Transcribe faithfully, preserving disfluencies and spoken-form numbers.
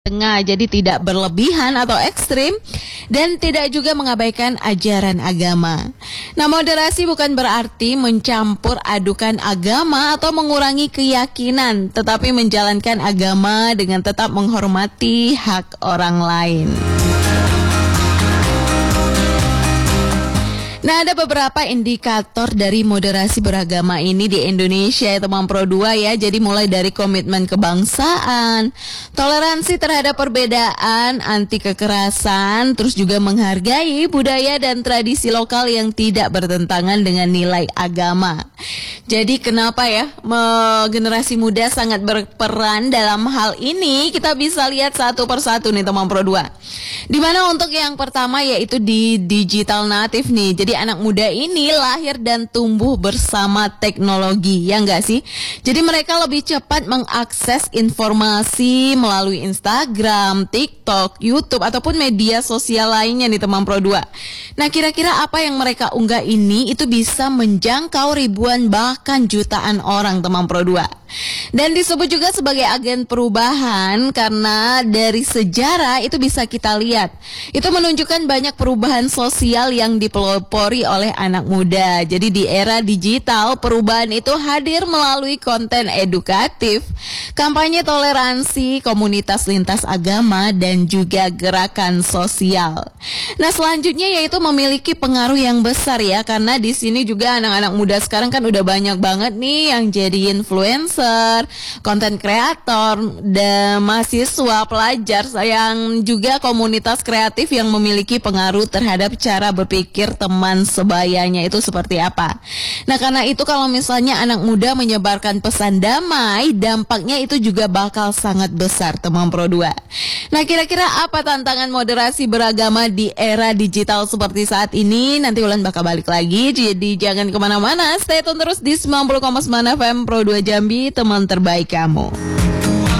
tengah, jadi tidak berlebihan atau ekstrim dan tidak juga mengabaikan ajaran agama. Nah, moderasi bukan berarti mencampur adukan agama atau mengurangi keyakinan, tetapi menjalankan agama dengan tetap menghormati hak orang lain. Nah, ada beberapa indikator dari moderasi beragama ini di Indonesia ya teman Pro dua ya. Jadi mulai dari komitmen kebangsaan, toleransi terhadap perbedaan, anti kekerasan, terus juga menghargai budaya dan tradisi lokal yang tidak bertentangan dengan nilai agama. Jadi kenapa ya generasi muda sangat berperan dalam hal ini? Kita bisa lihat satu persatu nih teman Pro dua. Dimana untuk yang pertama yaitu di digital native nih. Jadi anak muda ini lahir dan tumbuh bersama teknologi, ya enggak sih? Jadi mereka lebih cepat mengakses informasi melalui Instagram, TikTok, YouTube, ataupun media sosial lainnya nih teman Pro dua. Nah, kira-kira apa yang mereka unggah ini itu bisa menjangkau ribuan bahkan jutaan orang teman Pro dua. Dan disebut juga sebagai agen perubahan karena dari sejarah itu bisa kita lihat. Itu menunjukkan banyak perubahan sosial yang dipelopori oleh anak muda. Jadi di era digital, perubahan itu hadir melalui konten edukatif, kampanye toleransi, komunitas lintas agama, dan juga gerakan sosial. Nah, selanjutnya yaitu memiliki pengaruh yang besar ya, karena di sini juga anak-anak muda sekarang kan udah banyak banget nih yang jadi influencer, konten kreator, dan mahasiswa, pelajar yang juga komunitas kreatif yang memiliki pengaruh terhadap cara berpikir teman sebayanya itu seperti apa. Nah, karena itu kalau misalnya anak muda menyebarkan pesan damai, dampaknya itu juga bakal sangat besar teman Pro dua. Nah, kira-kira apa tantangan moderasi beragama di era digital seperti saat ini? Nanti Ulan bakal balik lagi, jadi jangan kemana-mana, stay tune terus di sembilan puluh koma sembilan F M Pro dua Jambi, teman terbaik kamu.